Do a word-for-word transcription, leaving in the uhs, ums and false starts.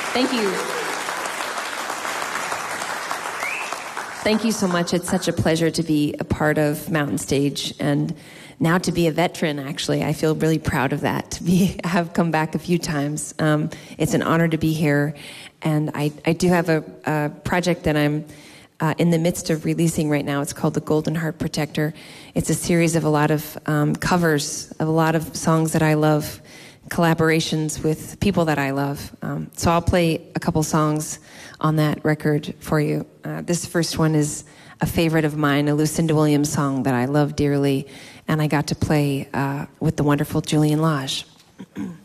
Thank you. Thank you so much. It's such a pleasure to be a part of Mountain Stage, and now to be a veteran, actually. I feel really proud of that, to be have come back a few times. Um, it's an honor to be here, and I, I do have a, a project that I'm uh, in the midst of releasing right now. It's called The Golden Heart Protector. It's a series of a lot of um, covers of a lot of songs that I love, collaborations with people that I love. Um, so I'll play a couple songs on that record for you. Uh, this first one is a favorite of mine, a Lucinda Williams song that I love dearly, and I got to play uh, with the wonderful Julian Lage.